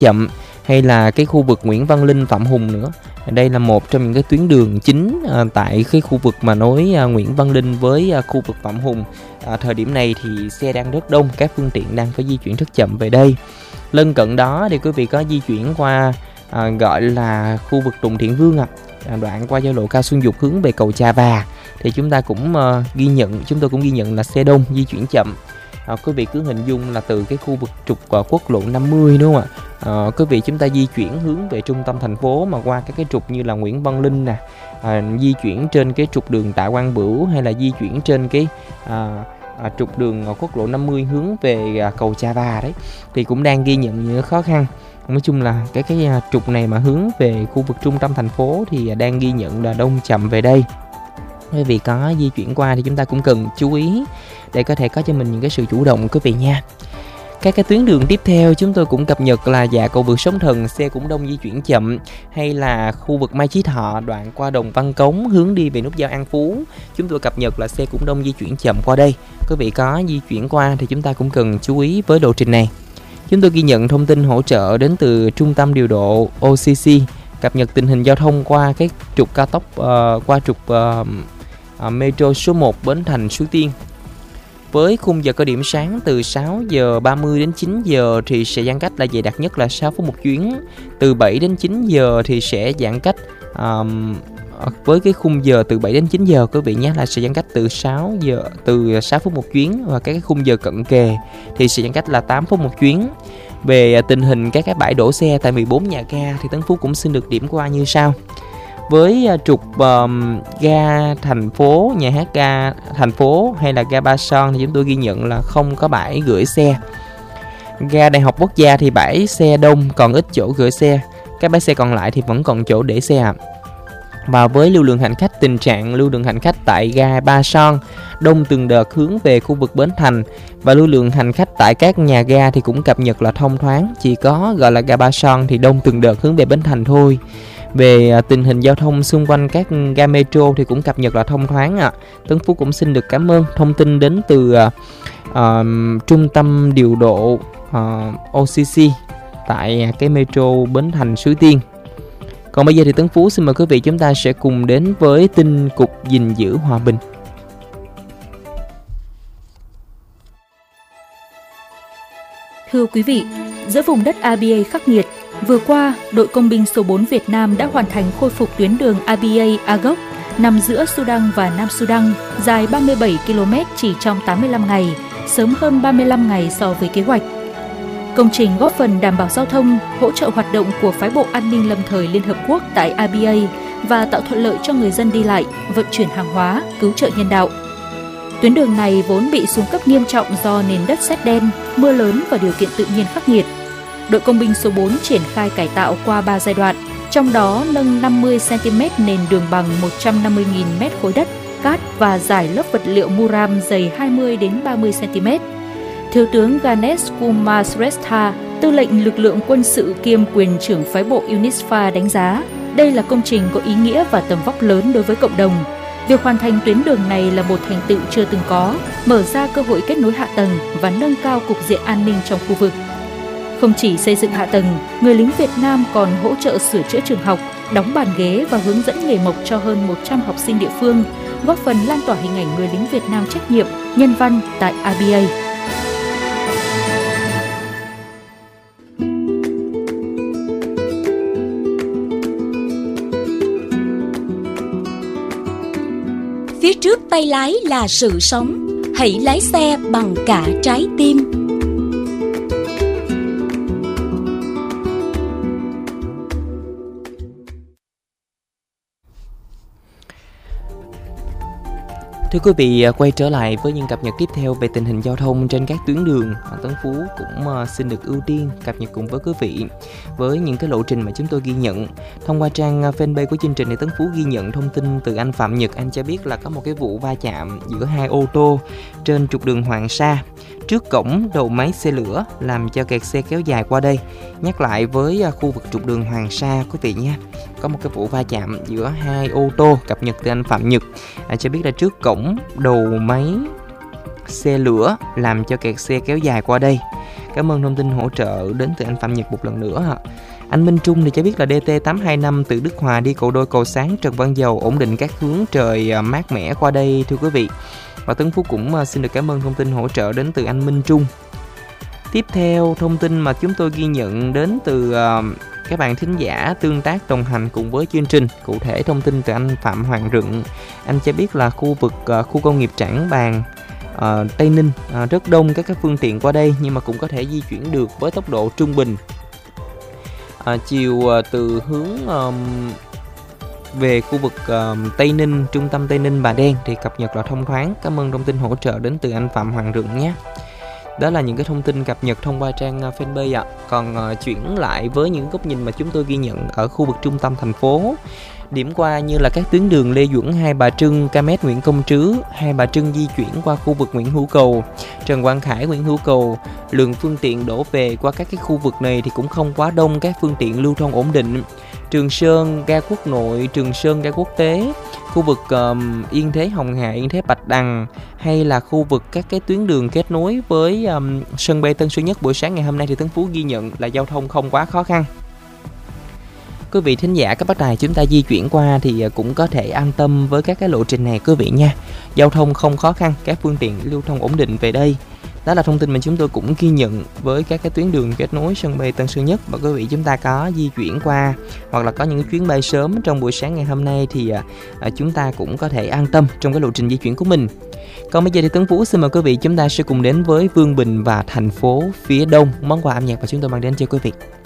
Chậm hay là cái khu vực Nguyễn Văn Linh, Phạm Hùng nữa. Đây là một trong những cái tuyến đường chính tại cái khu vực mà nối Nguyễn Văn Linh với khu vực Phạm Hùng. Thời điểm này thì xe đang rất đông, các phương tiện đang phải di chuyển rất chậm về đây. Lân cận đó thì quý vị có di chuyển qua gọi là khu vực Tùng Thiện Vương đoạn qua giao lộ Cao Xuân Dục hướng về cầu Chà Và, thì chúng tôi cũng ghi nhận là xe đông, di chuyển chậm. Quý vị cứ hình dung là từ cái khu vực trục quốc lộ 50 đúng không ạ? Quý vị chúng ta di chuyển hướng về trung tâm thành phố mà qua các cái trục như là Nguyễn Văn Linh nè, di chuyển trên cái trục đường Tạ Quang Bửu, hay là di chuyển trên cái trục đường quốc lộ 50 hướng về cầu Chà Và đấy, thì cũng đang ghi nhận những khó khăn. Nói chung là cái trục này mà hướng về khu vực trung tâm thành phố thì đang ghi nhận là đông chậm về đây. Quý vị có di chuyển qua thì chúng ta cũng cần chú ý để có thể có cho mình những cái sự chủ động quý vị nha. Các cái tuyến đường tiếp theo chúng tôi cũng cập nhật là cầu vượt Sóng Thần, xe cũng đông, di chuyển chậm. Hay là khu vực Mai Chí Thọ đoạn qua Đồng Văn Cống hướng đi về nút giao An Phú, chúng tôi cập nhật là xe cũng đông, di chuyển chậm qua đây. Quý vị có di chuyển qua thì chúng ta cũng cần chú ý với lộ trình này. Chúng tôi ghi nhận thông tin hỗ trợ đến từ Trung tâm Điều độ OCC, cập nhật tình hình giao thông qua cái trục cao tốc, qua trục Metro số 1 Bến Thành Suối Tiên. Với khung giờ cao điểm sáng từ 6 giờ 30 đến 9 giờ thì sẽ giãn cách là dày đặc nhất là 6 phút một chuyến. Từ 7 đến 9 giờ thì sẽ giãn cách với cái khung giờ từ 7 đến 9 giờ quý vị nhé, là sẽ giãn cách từ 6 phút một chuyến, và các cái khung giờ cận kề thì sẽ giãn cách là 8 phút một chuyến. Về tình hình các cái bãi đổ xe tại 14 nhà ga thì Tấn Phú cũng xin được điểm qua như sau. Với trục ga thành phố, nhà hát ga thành phố hay là ga Ba Son thì chúng tôi ghi nhận là không có bãi gửi xe. Ga Đại học Quốc gia thì bãi xe đông, còn ít chỗ gửi xe. Các bãi xe còn lại thì vẫn còn chỗ để xe. Và với lưu lượng hành khách, tình trạng lưu lượng hành khách tại ga Ba Son đông từng đợt hướng về khu vực Bến Thành, và lưu lượng hành khách tại các nhà ga thì cũng cập nhật là thông thoáng, chỉ có gọi là ga Ba Son thì đông từng đợt hướng về Bến Thành thôi. Về tình hình giao thông xung quanh các ga metro thì cũng cập nhật là thông thoáng Tấn Phú cũng xin được cảm ơn thông tin đến từ Trung tâm Điều độ OCC tại cái metro Bến Thành Suối Tiên. Còn bây giờ thì Tấn Phú xin mời quý vị chúng ta sẽ cùng đến với tin Cục gìn giữ hòa bình. Thưa quý vị, giữa vùng đất ABA khắc nghiệt, vừa qua, đội công binh số 4 Việt Nam đã hoàn thành khôi phục tuyến đường ABA Agok nằm giữa Sudan và Nam Sudan, dài 37 km chỉ trong 85 ngày, sớm hơn 35 ngày so với kế hoạch. Công trình góp phần đảm bảo giao thông, hỗ trợ hoạt động của phái bộ an ninh lâm thời Liên Hợp Quốc tại ABA và tạo thuận lợi cho người dân đi lại, vận chuyển hàng hóa, cứu trợ nhân đạo. Tuyến đường này vốn bị xuống cấp nghiêm trọng do nền đất sét đen, mưa lớn và điều kiện tự nhiên khắc nghiệt. Đội công binh số 4 triển khai cải tạo qua 3 giai đoạn, trong đó nâng 50 cm nền đường bằng 150.000 m khối đất, cát và giải lớp vật liệu muram dày 20 đến 30 cm. Thiếu tướng Ganesh Kumar Shrestha, tư lệnh lực lượng quân sự kiêm quyền trưởng phái bộ UNISFA đánh giá, đây là công trình có ý nghĩa và tầm vóc lớn đối với cộng đồng. Việc hoàn thành tuyến đường này là một thành tựu chưa từng có, mở ra cơ hội kết nối hạ tầng và nâng cao cục diện an ninh trong khu vực. Không chỉ xây dựng hạ tầng, người lính Việt Nam còn hỗ trợ sửa chữa trường học, đóng bàn ghế và hướng dẫn nghề mộc cho hơn 100 học sinh địa phương, góp phần lan tỏa hình ảnh người lính Việt Nam trách nhiệm, nhân văn tại ABA. Phía trước tay lái là sự sống, hãy lái xe bằng cả trái tim. Thưa quý vị, quay trở lại với những cập nhật tiếp theo về tình hình giao thông trên các tuyến đường. Tấn Phú cũng xin được ưu tiên cập nhật cùng với quý vị với những cái lộ trình mà chúng tôi ghi nhận. Thông qua trang fanpage của chương trình thì Tấn Phú ghi nhận thông tin từ anh Phạm Nhật. Anh cho biết là có một cái vụ va chạm giữa hai ô tô trên trục đường Hoàng Sa trước cổng đầu máy xe lửa, làm cho kẹt xe kéo dài qua đây. Nhắc lại với khu vực trục đường Hoàng Sa quý vị nha, có một cái vụ va chạm giữa hai ô tô, cập nhật từ anh Phạm Nhật. Anh cho biết là trước cổng đầu máy xe lửa làm cho kẹt xe kéo dài qua đây. Cảm ơn thông tin hỗ trợ đến từ anh Phạm Nhật một lần nữa. Anh Minh Trung thì cho biết là DT825 từ Đức Hòa đi Cầu Đôi Cầu Sáng Trần Văn Dầu ổn định các hướng, trời mát mẻ qua đây thưa quý vị. Và Tấn Phú cũng xin được cảm ơn thông tin hỗ trợ đến từ anh Minh Trung. Tiếp theo thông tin mà chúng tôi ghi nhận đến từ các bạn thính giả tương tác đồng hành cùng với chương trình. Cụ thể thông tin từ anh Phạm Hoàng Rựng. Anh cho biết là khu vực khu công nghiệp Trảng Bàng, Tây Ninh rất đông các phương tiện qua đây, nhưng mà cũng có thể di chuyển được với tốc độ trung bình. Chiều từ hướng về khu vực Tây Ninh, trung tâm Tây Ninh Bà Đen thì cập nhật là thông thoáng. Cảm ơn thông tin hỗ trợ đến từ anh Phạm Hoàng Rựng nhé. Đó là những cái thông tin cập nhật thông qua trang fanpage ạ. Còn chuyển lại với những góc nhìn mà chúng tôi ghi nhận ở khu vực trung tâm thành phố. Điểm qua như là các tuyến đường Lê Duẩn, Hai Bà Trưng, Km Nguyễn Công Trứ, Hai Bà Trưng di chuyển qua khu vực Nguyễn Hữu Cầu, Trần Quang Khải, Nguyễn Hữu Cầu. Lượng phương tiện đổ về qua các cái khu vực này thì cũng không quá đông, các phương tiện lưu thông ổn định. Trường Sơn, ga quốc nội, Trường Sơn, ga quốc tế, khu vực Yên Thế Hồng Hà, Yên Thế Bạch Đằng, hay là khu vực các cái tuyến đường kết nối với sân bay Tân Sơn Nhất buổi sáng ngày hôm nay thì Tấn Phú ghi nhận là giao thông không quá khó khăn. Quý vị thính giả các bác đài chúng ta di chuyển qua thì cũng có thể an tâm với các cái lộ trình này quý vị nha. Giao thông không khó khăn, các phương tiện lưu thông ổn định về đây. Đó là thông tin mà chúng tôi cũng ghi nhận với các cái tuyến đường kết nối sân bay Tân Sơn Nhất. Và quý vị chúng ta có di chuyển qua hoặc là có những chuyến bay sớm trong buổi sáng ngày hôm nay thì chúng ta cũng có thể an tâm trong cái lộ trình di chuyển của mình. Còn bây giờ thì Tấn Phú xin mời quý vị chúng ta sẽ cùng đến với Vương Bình và thành phố phía Đông, món quà âm nhạc mà chúng tôi mang đến cho quý vị.